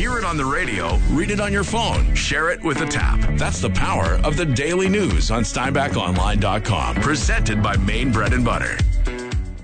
Hear it on the radio, read it on your phone, share it with a tap. That's the power of the daily news on SteinbachOnline.com. Presented by Maine Bread and Butter.